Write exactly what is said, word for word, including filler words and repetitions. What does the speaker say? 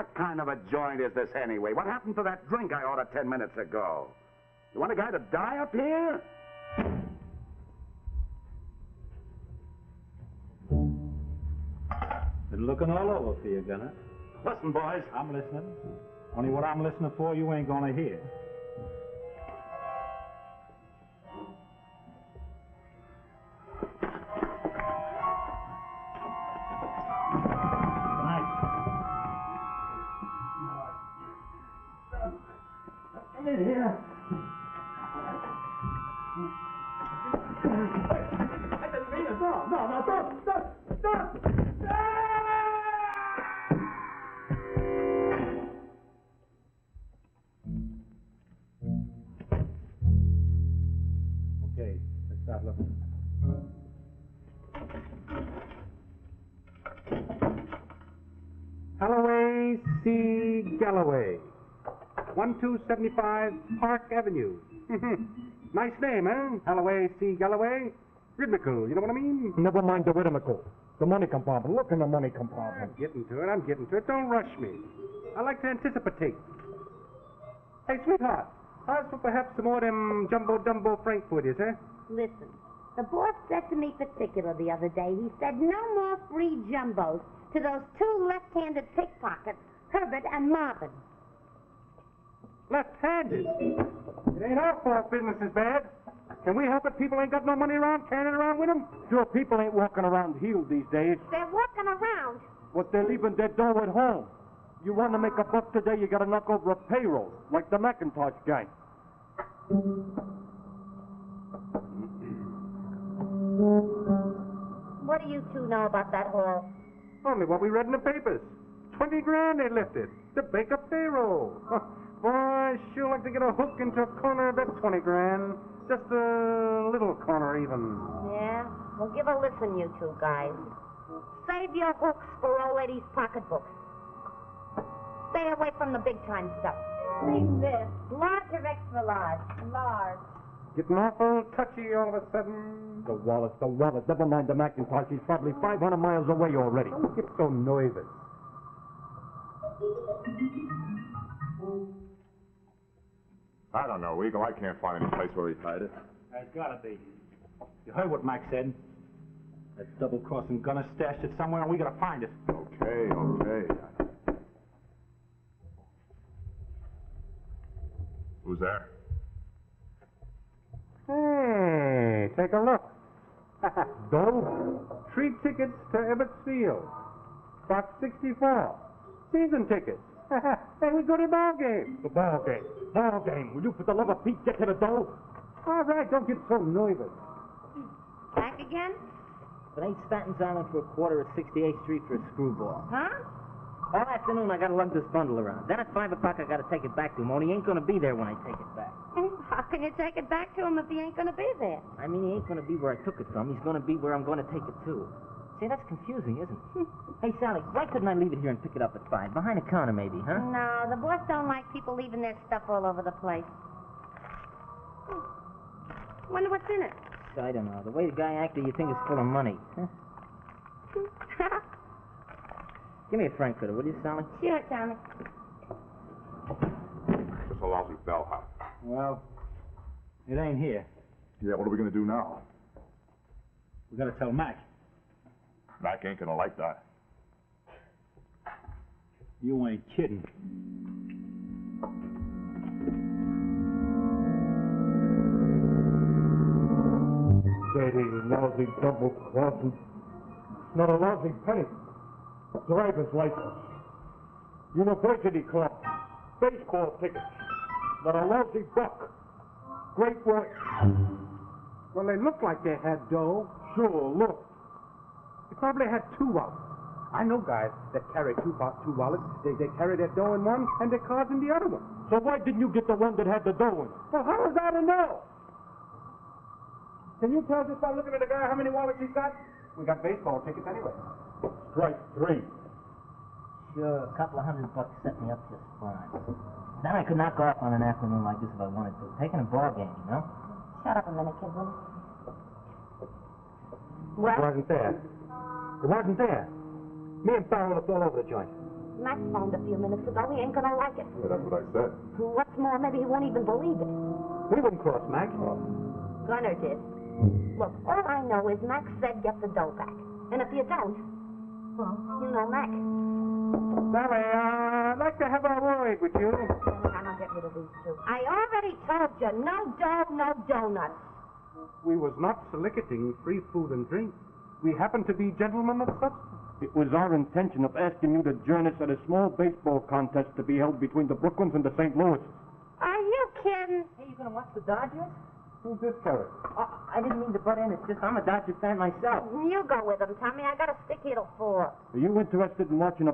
What kind of a joint is this anyway? What happened to that drink I ordered ten minutes ago? You want a guy to die up here? Been looking all over for you, Gunner. Listen, boys. I'm listening. Only what I'm listening for, you ain't gonna hear. Here. No, no, no, don't, don't, don't! Okay, let's start looking. Holloway C. Galloway. one two seven five Park Avenue. Nice name, eh? Holloway C. Galloway. Rhythmical, you know what I mean? Never mind the rhythmical. The money compartment. Look in the money compartment. I'm getting to it, I'm getting to it. Don't rush me. I like to anticipate. Hey, sweetheart, how's for perhaps some more of them jumbo-dumbo frankfurters, eh? Listen, the boss said to me particular the other day, he said no more free jumbos to those two left-handed pickpockets, Herbert and Marvin. Left-handed? It ain't our fault business is bad. Can we help it? People ain't got no money around, carrying it around with them? Sure, people ain't walking around heeled these days. They're walking around. But they're leaving their dough at home. You want to make a buck today, you gotta knock over a payroll, like the Macintosh gang. What do you two know about that hall? Only what we read in the papers. Twenty grand they lifted to bake a payroll. Boy, I sure like to get a hook into a corner of that twenty grand. Just a little corner, even. Yeah? Well, give a listen, you two guys. Save your hooks for old lady's pocketbooks. Stay away from the big-time stuff. Big this. Large or extra large? Large. Getting awful touchy all of a sudden. The wallet, the wallet. Never mind the Macintosh. He's probably five hundred miles away already. Don't get so nervous. I don't know, Eagle. I can't find any place where he hid it. There's gotta be. You heard what Mac said. That double-crossing gunner stashed it somewhere, and we gotta find it. Okay, okay. Who's there? Hey, take a look. Doe? Three tickets to Ebbets Field. Box sixty-four. Season tickets. Hey, we go to the ball game. The ball game. Ball game. Will you, for the love of Pete, get to the dough? All right, don't get so nervous. Back again? It ain't Stanton's Island for a quarter of sixty-eighth Street for a screwball. Huh? All afternoon I gotta lug this bundle around. Then at five o'clock I gotta take it back to him, only he ain't gonna be there when I take it back. How can you take it back to him if he ain't going to be there? I mean, he ain't gonna be where I took it from. He's gonna be where I'm gonna take it to. See, that's confusing, isn't it? Hey, Sally, why couldn't I leave it here and pick it up at five? Behind a counter, maybe, huh? No, the boss don't like people leaving their stuff all over the place. Wonder what's in it. I don't know. The way the guy acted, you think it's full of money. Huh? Give me a frankfurter, will you, Sally? Sure, Tommy. Just a lousy bellhop. Well, it ain't here. Yeah, what are we gonna do now? We gotta tell Mac. Mac ain't gonna like that. You ain't kidding. Dirty, lousy double crossing. Not a lousy penny. Driver's license. University club. Baseball tickets. Not a lousy buck. Great work. Well, they look like they had dough. Sure, look. They probably had two wallets. I know guys that carry two, two wallets. They, they carry their dough in one and their cards in the other one. So why didn't you get the one that had the dough in it? Well, how was I to know? Can you tell just by looking at the guy how many wallets he's got? We got baseball tickets anyway. Strike three. Sure, a couple of hundred bucks set me up just fine. Then I could knock off on an afternoon like this if I wanted to. Taking a ball game, you know? Shut up a minute, kid, will you? It wasn't there. It wasn't there. Me and Farrell looked all over the joint. Max phoned a few minutes ago. He ain't gonna like it. Yeah, that's what I said. What's more, maybe he won't even believe it. We wouldn't cross Max. Gunner did. Look, all I know is Max said get the dough back. And if you don't, well, you know Max. Sally, uh, I'd like to have a word with you. I'm gonna get rid of these two. I already told you, no dough, no donuts. We was not soliciting free food and drink. We happen to be gentlemen of substance. It was our intention of asking you to join us at a small baseball contest to be held between the Brooklyns and the Saint Louis. Are you kidding? Hey, you gonna watch the Dodgers? Who's this character? Oh, I didn't mean to butt in. It's just I'm a Dodger fan myself. You go with them, Tommy. I got to stick here till four. Are you interested in watching a